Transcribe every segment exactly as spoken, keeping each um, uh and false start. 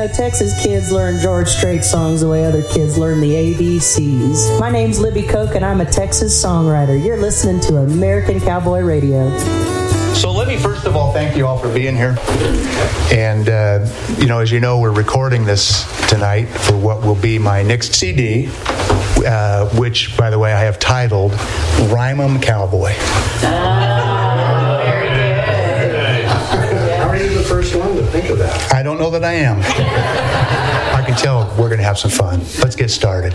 know, Texas kids learn George Strait songs the way other kids learn the A B Cs. My name's Libby Koch, and I'm a Texas songwriter. You're listening to American Cowboy Radio. So let me first of all thank you all for being here. And, uh, you know, as you know, we're recording this tonight for what will be my next C D, uh, which, by the way, I have titled Rhyme 'em Cowboy. Oh, very good. How are you the first one to think of that? I don't know that I am. I can tell we're going to have some fun. Let's get started.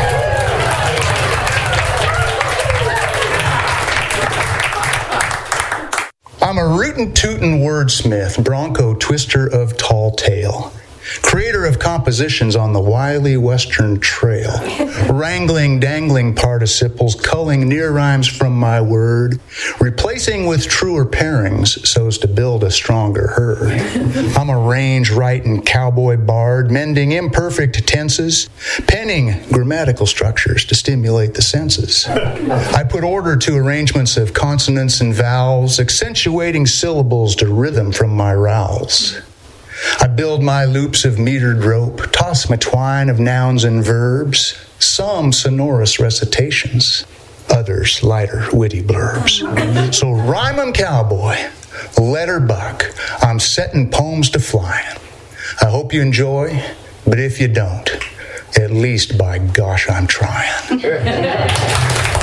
I'm a rootin' tootin' wordsmith, bronco twister of tall tale, creator of compositions on the wily western trail, wrangling dangling participles, culling near rhymes from my word, replacing with truer pairings so as to build a stronger herd. I'm a range-writing cowboy bard, mending imperfect tenses, penning grammatical structures to stimulate the senses. I put order to arrangements of consonants and vowels, accentuating syllables to rhythm from my rowels. I build my loops of metered rope, toss my twine of nouns and verbs, some sonorous recitations, others lighter, witty blurbs. So rhyme 'em cowboy, letter buck, I'm setting poems to flying. I hope you enjoy, but if you don't, at least by gosh, I'm trying.